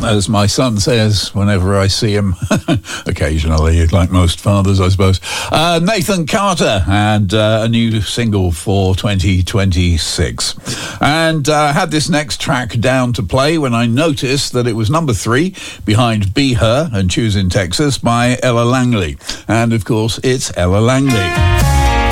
as my son says whenever I see him, occasionally, like most fathers, I suppose. Nathan Carter and a new single for 2026. And had this next track down to play when I noticed that it was number 3 behind Be Her and Choose in Texas by Ella Langley. And, of course, it's Ella Langley.